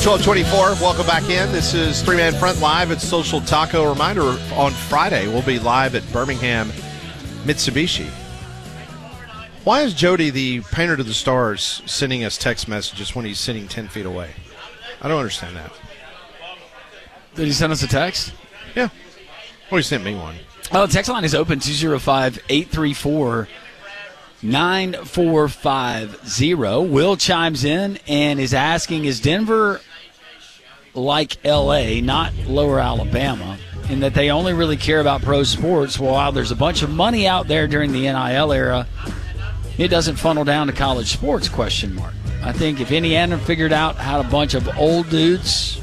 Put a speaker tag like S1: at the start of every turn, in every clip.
S1: 12:24. Welcome back in. This is Three Man Front live at Social Taco. Reminder, on Friday, we'll be live at Birmingham Mitsubishi. Why is Jody, the painter to the stars, sending us text messages when he's sitting 10 feet away? I don't understand that.
S2: Did he send us a text?
S1: Yeah. Well, he sent me one.
S2: Oh, the text line is open, 205-834-9450. Will chimes in and is asking, is Denver like L.A., not Lower Alabama, in that they only really care about pro sports? While there's a bunch of money out there during the NIL era, it doesn't funnel down to college sports, ? I think if Indiana figured out how a bunch of old dudes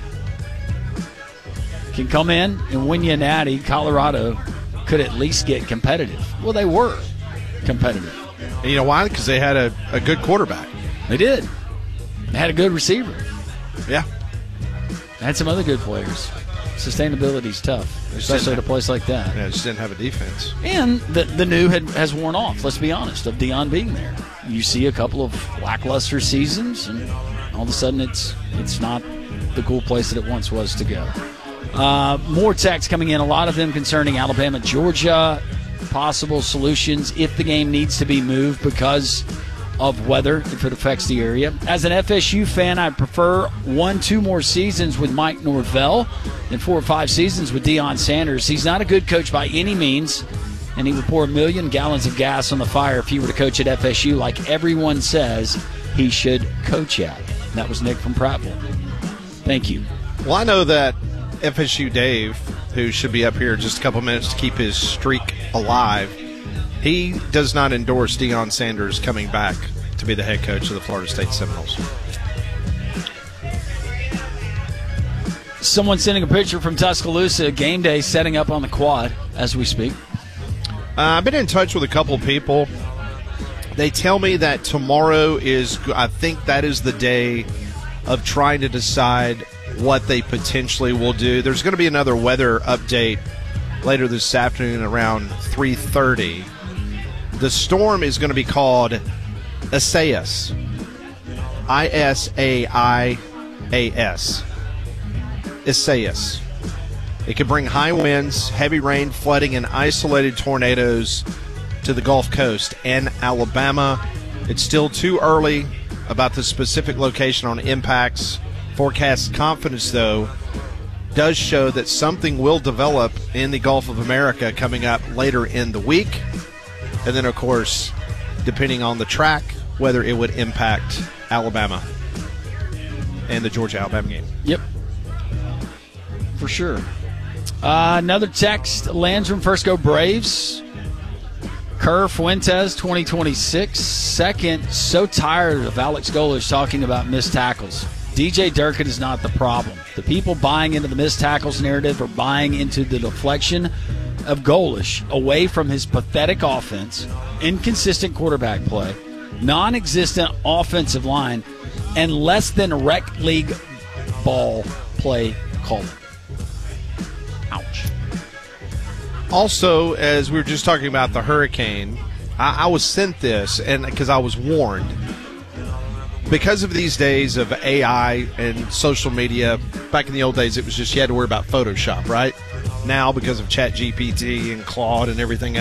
S2: can come in and win you a natty, Colorado could at least get competitive. Well, they were competitive.
S1: And you know why? Because they had a good quarterback.
S2: They did. They had a good receiver.
S1: Yeah.
S2: They had some other good players. Sustainability's tough, especially at a place like that.
S1: Yeah, just didn't have a defense.
S2: And the new has worn off, let's be honest, of Deion being there. You see a couple of lackluster seasons, and all of a sudden it's not the cool place that it once was to go. More texts coming in, a lot of them concerning Alabama, Georgia, possible solutions if the game needs to be moved because of weather, if it affects the area. As an FSU fan, I prefer 1-2 more seasons with Mike Norvell than 4 or 5 seasons with Deion Sanders. He's not a good coach by any means, and he would pour 1 million gallons of gas on the fire if he were to coach at FSU like everyone says he should coach at. That was Nick from Prattville. Thank you.
S1: Well, I know that FSU Dave, who should be up here in just a couple minutes to keep his streak alive, he does not endorse Deion Sanders coming back to be the head coach of the Florida State Seminoles.
S2: Someone sending a picture from Tuscaloosa, game day setting up on the quad as we speak.
S1: I've been in touch with a couple of people. They tell me that tomorrow is, I think that is the day of trying to decide what they potentially will do. There's going to be another weather update later this afternoon around 3:30. The storm is going to be called Isaias. Isaias. Isaias. It could bring high winds, heavy rain, flooding, and isolated tornadoes to the Gulf Coast and Alabama. It's still too early about the specific location on impacts. Forecast confidence, though, does show that something will develop in the Gulf of America coming up later in the week. And then, of course, depending on the track, whether it would impact Alabama and the Georgia-Alabama game.
S2: Yep. For sure. Another text, Landrum, first go Braves. Kerr Fuentes, 2026. Second, so tired of Alex Golesh talking about missed tackles. DJ Durkin is not the problem. The people buying into the missed tackles narrative are buying into the deflection of Golesh away from his pathetic offense, inconsistent quarterback play, non-existent offensive line, and less than rec league ball play calling. Ouch.
S1: Also, as we were just talking about the hurricane, I was sent this, and because I was warned, because of these days of AI and social media. Back in the old days, it was just you had to worry about Photoshop, right? Now, because of ChatGPT and Claude and everything